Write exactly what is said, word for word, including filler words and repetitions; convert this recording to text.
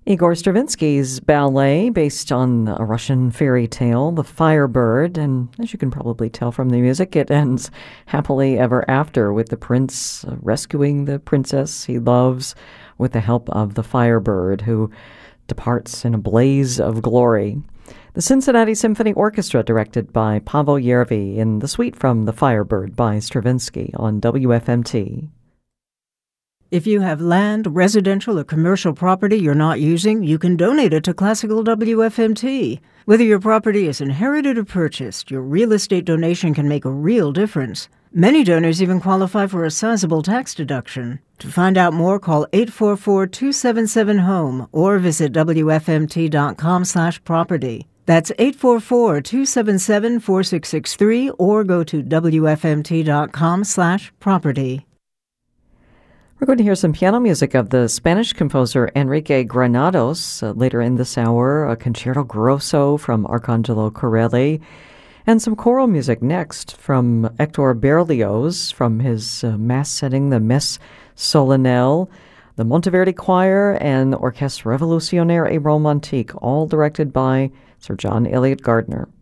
Igor Stravinsky's ballet, based on a Russian fairy tale, The Firebird, and as you can probably tell from the music, it ends happily ever after with the prince rescuing the princess he loves with the help of the Firebird, who departs in a blaze of glory. The Cincinnati Symphony Orchestra, directed by Pavel Yervi, in the suite from The Firebird by Stravinsky on W F M T. If you have land, residential, or commercial property you're not using, you can donate it to Classical W F M T. Whether your property is inherited or purchased, your real estate donation can make a real difference. Many donors even qualify for a sizable tax deduction. To find out more, call eight four four, two seven seven, HOME or visit W F M T dot com slash property. That's eight four four, two seven seven, four six six three or go to W F M T dot com slash property. We're going to hear some piano music of the Spanish composer Enrique Granados. Uh, later in this hour, a concerto grosso from Arcangelo Corelli, and some choral music next from Hector Berlioz from his uh, mass setting, the Messe Solennelle, the Monteverdi Choir, and Orchestre Revolutionnaire et Romantique, all directed by Sir John Eliot Gardner.